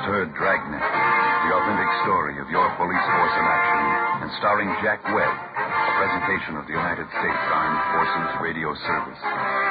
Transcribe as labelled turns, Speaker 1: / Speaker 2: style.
Speaker 1: just heard Dragnet, the authentic story of your police force in action, and starring Jack Webb, a presentation of the United States Armed Forces Radio Service.